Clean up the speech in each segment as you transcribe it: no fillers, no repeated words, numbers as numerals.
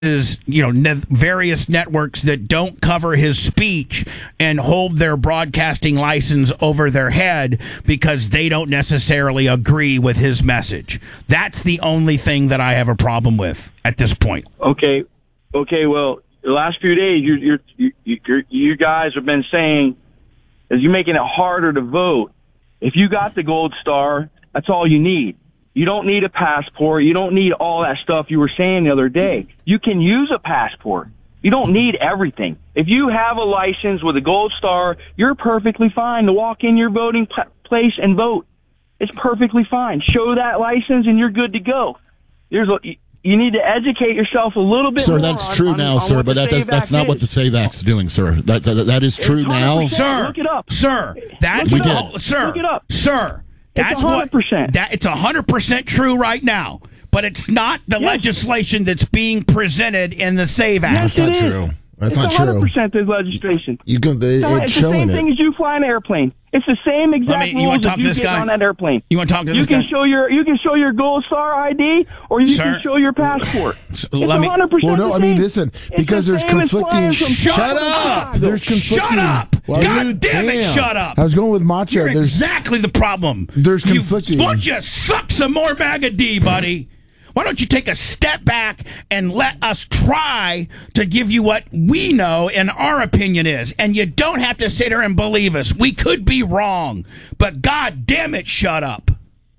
various networks that don't cover his speech and hold their broadcasting license over their head because they don't necessarily agree with his message. That's the only thing that I have a problem with at this point. Okay. Well, the last few days, you guys have been saying is you're making it harder to vote. If you got the gold star, that's all you need. You don't need a passport. You don't need all that stuff you were saying the other day. You can use a passport. You don't need everything. If you have a license with a gold star, you're perfectly fine to walk in your voting place and vote. It's perfectly fine. Show that license and you're good to go. You need to educate yourself a little bit sir, more. Sir, that's true now, sir, but that's not what the Save Act's doing, sir. That is true now. Sir, look it up. Sir, that's look it up. Sir, that's 100%. It's 100% true right now, but it's not the legislation that's being presented in the Save Act. Yes, That's not true. That's not true. 100% the legislation. It's the showing same thing as you fly an airplane. It's the same exact rules that you get on that airplane. You want to talk to this guy? You can show your gold star ID, or you can show your passport. It's 100%. Well, no, I mean, listen, because there's conflicting. Shut up! There's conflicting. Shut up! God damn it! Shut up! I was going with Macho. You're exactly the problem. There's conflicting. Why don't you suck some more MAGA D, buddy? Why don't you take a step back and let us try to give you what we know and our opinion is? And you don't have to sit here and believe us. We could be wrong, but God damn it, shut up.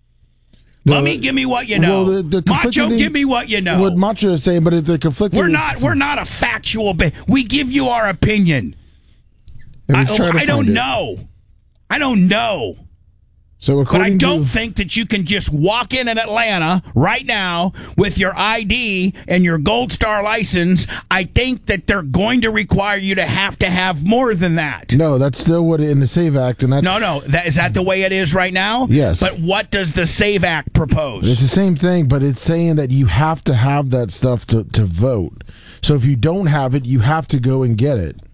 Give me what you know. Well, Macho, give me what you know. What Macho is saying, but the conflicting. We're not a factual. We give you our opinion. I don't know. I don't know. So but I don't think that you can just walk in Atlanta right now with your ID and your Gold Star license. I think that they're going to require you to have more than that. No, that's still what in the Save Act. And that's, No. Is that the way it is right now? Yes. But what does the Save Act propose? It's the same thing, but it's saying that you have to have that stuff to vote. So if you don't have it, you have to go and get it.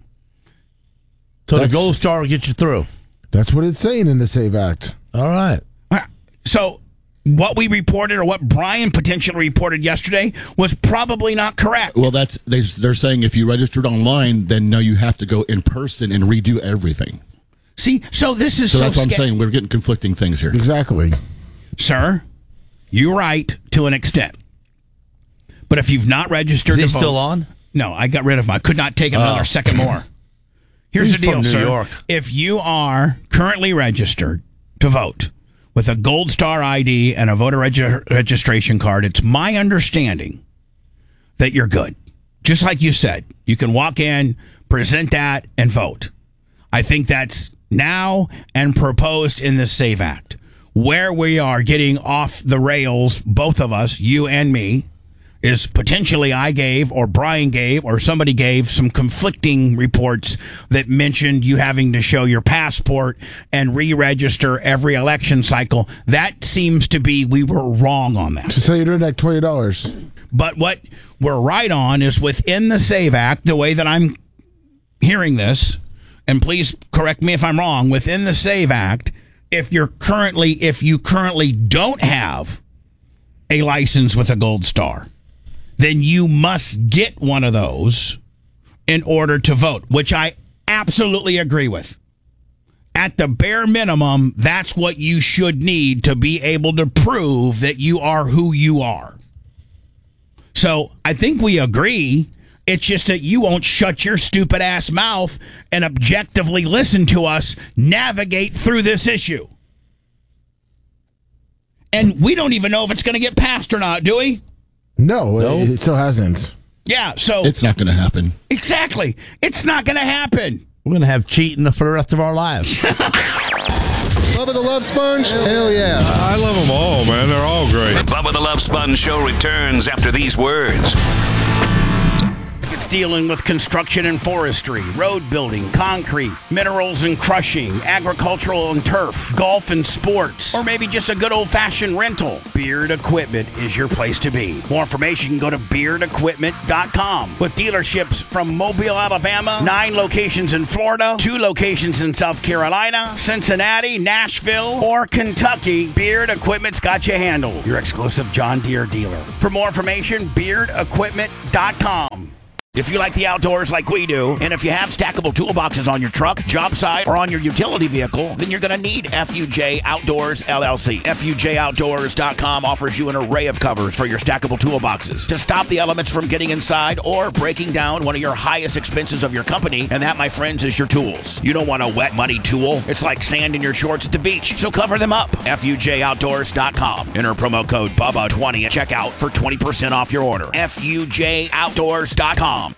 So the Gold Star will get you through. That's what it's saying in the Save Act. All right. So what we reported or what Brian potentially reported yesterday was probably not correct. Well, they're saying if you registered online, then no, you have to go in person and redo everything. See, so this is so that's what I'm saying. We're getting conflicting things here. Exactly. Sir, you're right to an extent. But if you've not registered to vote... Is he still on? No, I got rid of him. I could not take another second more. Here's the deal, sir. New York. If you are currently registered to vote with a Gold Star ID and a voter registration card, it's my understanding that you're good. Just like you said, you can walk in, present that, and vote. I think that's now and proposed in the Save Act. Where we are getting off the rails, both of us, you and me, is potentially I gave or Brian gave or somebody gave some conflicting reports that mentioned you having to show your passport and re-register every election cycle. That seems to be we were wrong on that. So you're doing that $20. But what we're right on is within the Save Act, the way that I'm hearing this, and please correct me if I'm wrong, within the Save Act, if you currently don't have a license with a Gold Star, then you must get one of those in order to vote, which I absolutely agree with. At the bare minimum, that's what you should need to be able to prove that you are who you are. So I think we agree. It's just that you won't shut your stupid ass mouth and objectively listen to us navigate through this issue. And we don't even know if it's going to get passed or not, do we? No, it still hasn't. Yeah, so... It's not going to happen. Exactly. It's not going to happen. We're going to have cheating for the rest of our lives. Bubba the Love Sponge? Hell yeah. I love them all, man. They're all great. The Bubba the Love Sponge Show returns after these words. It's dealing with construction and forestry, road building, concrete, minerals and crushing, agricultural and turf, golf and sports, or maybe just a good old-fashioned rental, Beard Equipment is your place to be. More information, go to beardequipment.com. With dealerships from Mobile, Alabama, 9 locations in Florida, 2 locations in South Carolina, Cincinnati, Nashville, or Kentucky, Beard Equipment's got you handled. Your exclusive John Deere dealer. For more information, beardequipment.com. If you like the outdoors like we do, and if you have stackable toolboxes on your truck, job site, or on your utility vehicle, then you're going to need FUJ Outdoors LLC. FUJOutdoors.com offers you an array of covers for your stackable toolboxes to stop the elements from getting inside or breaking down one of your highest expenses of your company, and that, my friends, is your tools. You don't want a wet, muddy tool. It's like sand in your shorts at the beach, so cover them up. FUJOutdoors.com. Enter promo code BUBBA20 at checkout for 20% off your order. FUJOutdoors.com.